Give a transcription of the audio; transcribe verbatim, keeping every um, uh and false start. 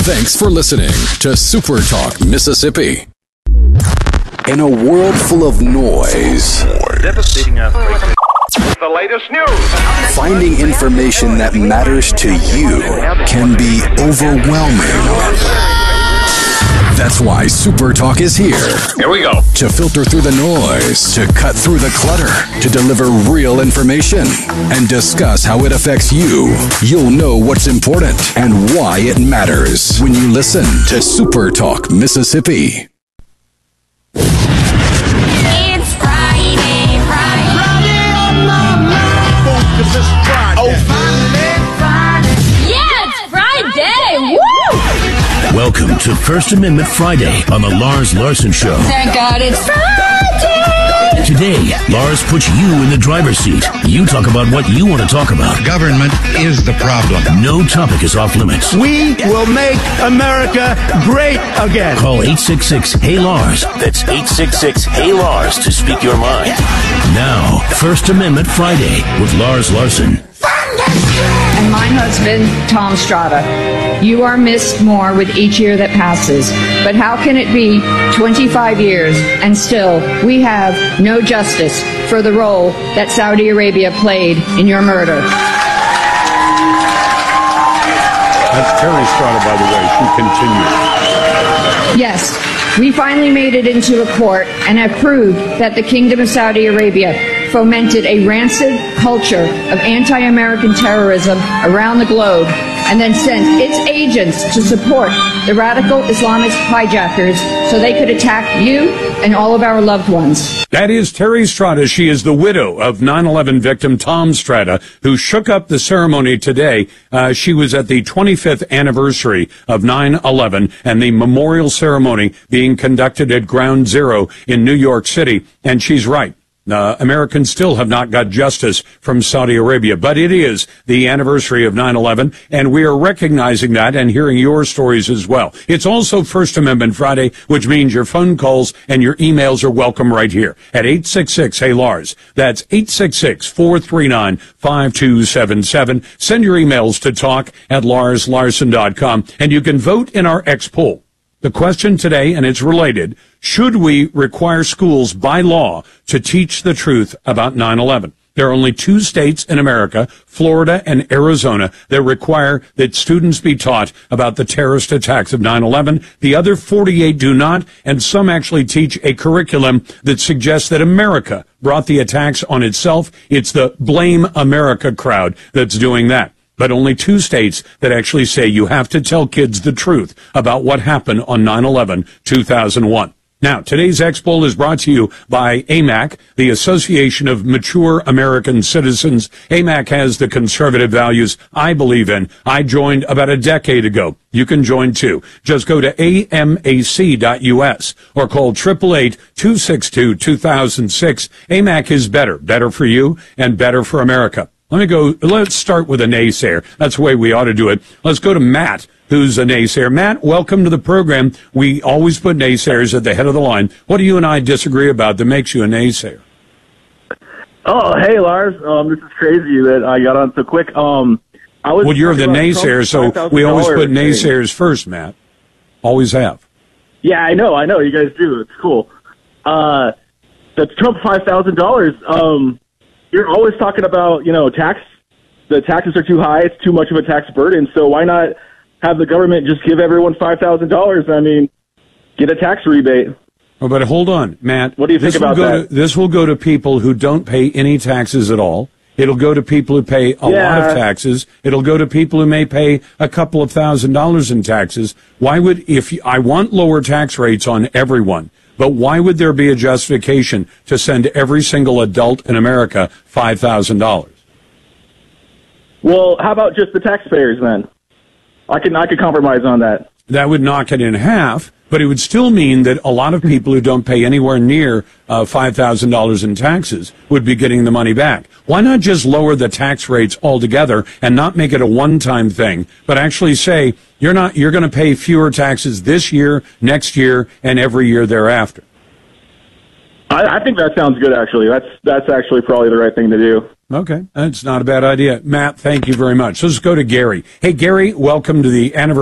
Thanks for listening to Super Talk Mississippi. In a world full of noise, devastating earthquake. The latest news. Finding information that matters to you can be overwhelming. That's why Super Talk is here. Here we go. To filter through the noise, to cut through the clutter, to deliver real information, and discuss how it affects you. You'll know what's important and why it matters when you listen to Super Talk Mississippi. It's Friday, Friday. Friday on my mind. Focus is Friday. Oh, Friday. Yeah, it's Friday. Woo! Welcome to First Amendment Friday on the Lars Larson Show. Thank God it's Friday. Today, Lars puts you in the driver's seat. You talk about what you want to talk about. Government is the problem. No topic is off limits. We will make America great again. Call eight six six, H E Y, Lars. That's eight six six, H E Y, Lars to speak your mind. Now, First Amendment Friday with Lars Larson. And my husband, Tom Strada. You are missed more with each year that passes. But how can it be twenty-five years and still we have no justice for the role that Saudi Arabia played in your murder? That's Terry Strada, by the way. She continues. Yes, we finally made it into a court and have proved that the Kingdom of Saudi Arabia fomented a rancid culture of anti-American terrorism around the globe and then sent its agents to support the radical Islamist hijackers so they could attack you and all of our loved ones. That is Terry Strada. She is the widow of nine eleven victim Tom Strada, who shook up the ceremony today. Uh, she was at the twenty-fifth anniversary of nine eleven and the memorial ceremony being conducted at Ground Zero in New York City. And she's right. Uh, Americans still have not got justice from Saudi Arabia, but it is the anniversary of nine eleven, and we are recognizing that and hearing your stories as well. It's also First Amendment Friday, which means your phone calls and your emails are welcome right here at eight six six, Hey Lars. That's eight six six, four three nine, five two seven seven. Send your emails to talk at lars larson dot com, and you can vote in our X poll. The question today, and it's related, should we require schools by law to teach the truth about nine eleven? There are only two states in America, Florida and Arizona, that require that students be taught about the terrorist attacks of nine eleven. The other forty-eight do not, and some actually teach a curriculum that suggests that America brought the attacks on itself. It's the Blame America crowd that's doing that. But only two states that actually say you have to tell kids the truth about what happened on nine eleven two thousand one. Now, today's X poll is brought to you by A M A C, the Association of Mature American Citizens. A M A C has the conservative values I believe in. I joined about a decade ago. You can join too. Just go to A M A C dot U S or call eight eight eight, two six two, two thousand six. A M A C is better, better for you and better for America. Let me go, let's start with a naysayer. That's the way we ought to do it. Let's go to Matt, who's a naysayer. Matt, welcome to the program. We always put naysayers at the head of the line. What do you and I disagree about that makes you a naysayer? Oh, hey, Lars. Um, this is crazy that I got on so quick. Um, I was well, you're the naysayer, so we always put naysayers first, Matt. Always have. Yeah, I know, I know. You guys do. It's cool. Uh, that's Trump five thousand dollars. Um, You're always talking about, you know, tax. The taxes are too high. It's too much of a tax burden. So why not have the government just give everyone five thousand dollars? I mean, get a tax rebate. Oh, but hold on, Matt. What do you think about that? To, this will go to people who don't pay any taxes at all. It'll go to people who pay a yeah. lot of taxes. It'll go to people who may pay a couple of thousand dollars in taxes. Why would, if you, I want lower tax rates on everyone, but why would there be a justification to send every single adult in America five thousand dollars? Well, how about just the taxpayers then? I can I could compromise on that. That would knock it in half, but it would still mean that a lot of people who don't pay anywhere near uh, five thousand dollars in taxes would be getting the money back. Why not just lower the tax rates altogether and not make it a one-time thing, but actually say you're not you're going to pay fewer taxes this year, next year, and every year thereafter? I, I think that sounds good, actually. That's that's actually probably the right thing to do. Okay, that's not a bad idea. Matt, thank you very much. Let's go to Gary. Hey, Gary, welcome to the anniversary.